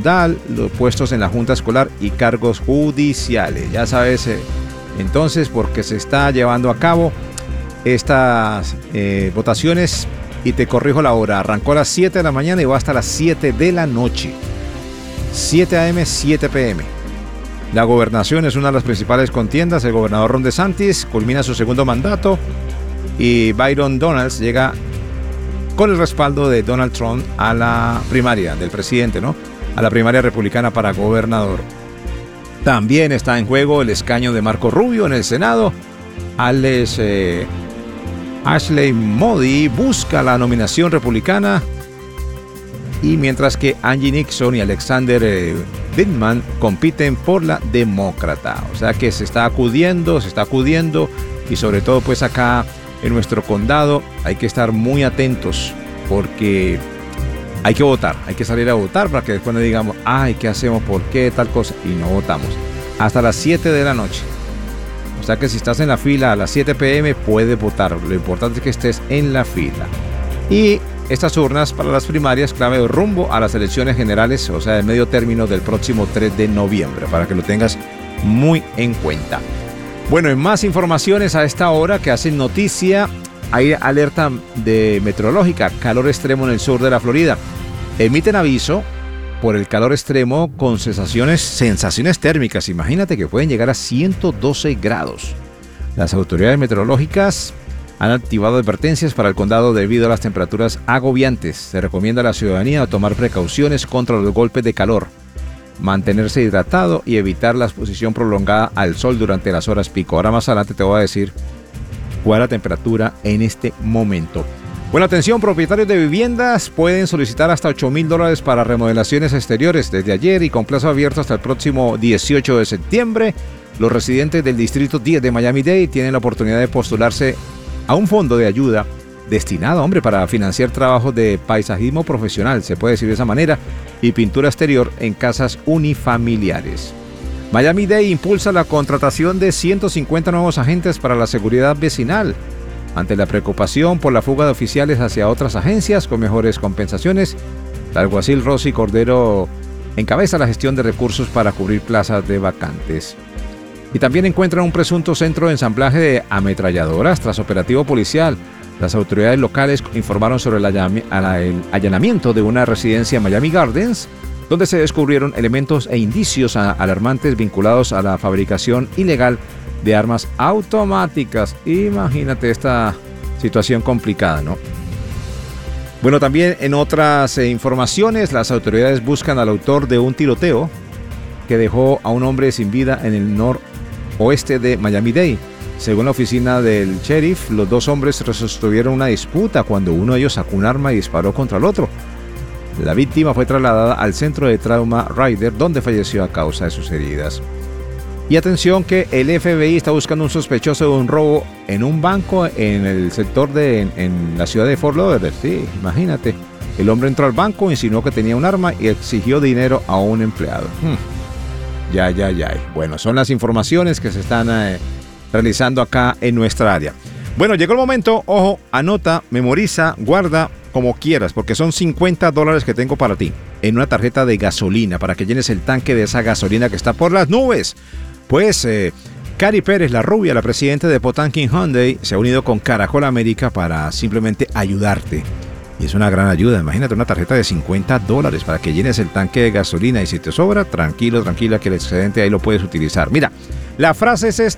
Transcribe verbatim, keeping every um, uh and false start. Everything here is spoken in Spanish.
Condal, los puestos en la Junta Escolar y cargos judiciales. Ya sabes, eh, entonces, porque se está llevando a cabo estas eh, votaciones, y te corrijo la hora, arrancó a las siete de la mañana y va hasta las siete de la noche. siete a eme, siete pe eme. La gobernación es una de las principales contiendas. El gobernador Ron DeSantis culmina su segundo mandato y Byron Donalds llega con el respaldo de Donald Trump a la primaria del presidente, ¿no? A la primaria republicana para gobernador. También está en juego el escaño de Marco Rubio en el Senado. Alex, eh, Ashley Moody busca la nominación republicana, y mientras que Angie Nixon y Alexander eh, Vindman compiten por la demócrata. O sea que se está acudiendo, se está acudiendo, y sobre todo pues acá en nuestro condado hay que estar muy atentos, porque hay que votar, hay que salir a votar para que después no digamos, ay, ¿qué hacemos? ¿Por qué tal cosa? Y no votamos. Hasta las siete de la noche. O sea que si estás en la fila a las siete pe eme puedes votar. Lo importante es que estés en la fila. Y estas urnas para las primarias clave rumbo a las elecciones generales, o sea, de medio término del próximo tres de noviembre, para que lo tengas muy en cuenta. Bueno, en más informaciones a esta hora que hacen noticia, hay alerta de meteorológica, calor extremo en el sur de la Florida. Emiten aviso por el calor extremo con sensaciones, sensaciones térmicas. Imagínate que pueden llegar a ciento doce grados. Las autoridades meteorológicas han activado advertencias para el condado debido a las temperaturas agobiantes. Se recomienda a la ciudadanía tomar precauciones contra los golpes de calor, mantenerse hidratado y evitar la exposición prolongada al sol durante las horas pico. Ahora más adelante te voy a decir cuál es la temperatura en este momento. Bueno, atención, propietarios de viviendas pueden solicitar hasta ocho mil dólares para remodelaciones exteriores desde ayer y con plazo abierto hasta el próximo dieciocho de septiembre. Los residentes del distrito diez de Miami-Dade tienen la oportunidad de postularse a un fondo de ayuda destinado, hombre, para financiar trabajos de paisajismo profesional, se puede decir de esa manera, y pintura exterior en casas unifamiliares. Miami-Dade impulsa la contratación de ciento cincuenta nuevos agentes para la seguridad vecinal. Ante la preocupación por la fuga de oficiales hacia otras agencias con mejores compensaciones, el alguacil Rosy Cordero encabeza la gestión de recursos para cubrir plazas de vacantes. Y también encuentran un presunto centro de ensamblaje de ametralladoras tras operativo policial. Las autoridades locales informaron sobre el allanamiento de una residencia en Miami Gardens, donde se descubrieron elementos e indicios alarmantes vinculados a la fabricación ilegal de armas automáticas. Imagínate esta situación complicada, ¿no? Bueno, también en otras eh, informaciones, las autoridades buscan al autor de un tiroteo que dejó a un hombre sin vida en el noroeste de Miami-Dade. Según la oficina del sheriff, los dos hombres sostuvieron una disputa cuando uno de ellos sacó un arma y disparó contra el otro. La víctima fue trasladada al centro de trauma Ryder, donde falleció a causa de sus heridas. Y atención que el efe be i está buscando un sospechoso de un robo en un banco en el sector de en, en la ciudad de Fort Lauderdale. Sí, imagínate. El hombre entró al banco, insinuó que tenía un arma y exigió dinero a un empleado. Hmm. Ya, ya, ya. Bueno, son las informaciones que se están eh, realizando acá en nuestra área. Bueno, llegó el momento. Ojo, anota, memoriza, guarda como quieras, porque son cincuenta dólares que tengo para ti en una tarjeta de gasolina para que llenes el tanque de esa gasolina que está por las nubes. Pues eh, Cari Pérez, la rubia, la presidenta de Potankin Hyundai, se ha unido con Caracol América para simplemente ayudarte. Y es una gran ayuda. Imagínate una tarjeta de cincuenta dólares para que llenes el tanque de gasolina, y si te sobra, tranquilo, tranquila, que el excedente ahí lo puedes utilizar. Mira, la frase es esta.